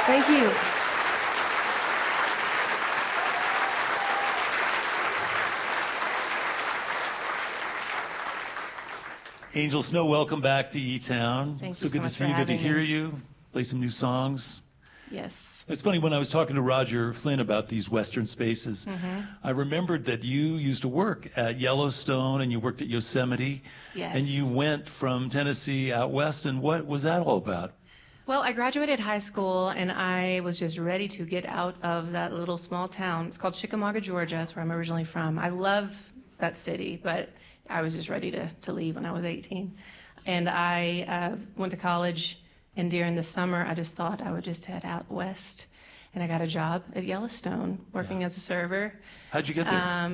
Thank you. Angel Snow, welcome back to E-Town. Thank so you so good much to see for you. Good to having hear me. you. Play some new songs. Yes. It's funny, when I was talking to Roger Flynn about these Western spaces, I remembered that you used to work at Yellowstone and you worked at Yosemite. Yes. And you went from Tennessee out west, and what was that all about? Well, I graduated high school, and I was just ready to get out of that little small town. It's called Chickamauga, Georgia. That's where I'm originally from. I love that city, but I was just ready to leave when I was 18. And I went to college, and during the summer, I just thought I would just head out west. And I got a job at Yellowstone, working as a server. How'd you get there?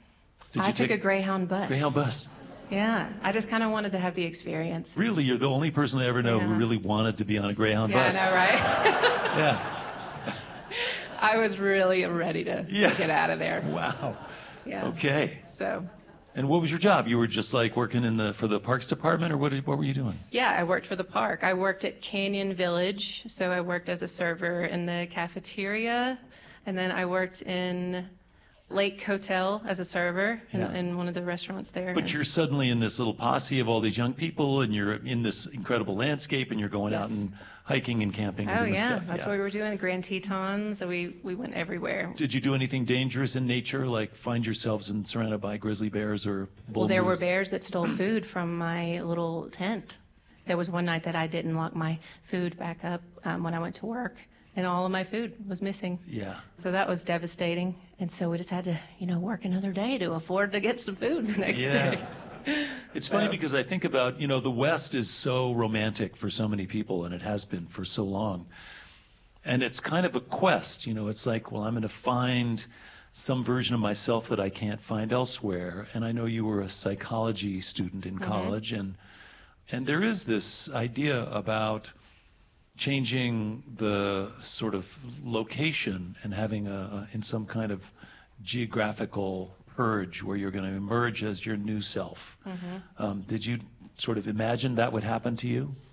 I took a Greyhound bus. Greyhound bus. Yeah, I just kind of wanted to have the experience. Really? You're the only person I ever know who really wanted to be on a Greyhound bus. Yeah, I know, right? Yeah. I was really ready to get out of there. Wow. Yeah. Okay. So. And what was your job? You were just like working for the Parks Department, or what were you doing? Yeah, I worked for the park. I worked at Canyon Village, so I worked as a server in the cafeteria, and then I worked in Lake Hotel as a server in one of the restaurants there. But you're suddenly in this little posse of all these young people, and you're in this incredible landscape, and you're going out and hiking and camping and doing stuff. That's what we were doing, Grand Tetons, so we went everywhere. Did you do anything dangerous in nature, like find yourselves surrounded by grizzly bears or bull Well, there moose? were bears that stole food from my little tent. There was one night that I didn't lock my food back up when I went to work, and all of my food was missing. Yeah. So that was devastating, and so we just had to, work another day to afford to get some food the next day. It's funny because I think about, the West is so romantic for so many people, and it has been for so long. And it's kind of a quest, it's like, well, I'm going to find some version of myself that I can't find elsewhere. And I know you were a psychology student in college, and there is this idea about changing the sort of location and having in some kind of geographical purge where you're going to emerge as your new self. Did you sort of imagine that would happen to you?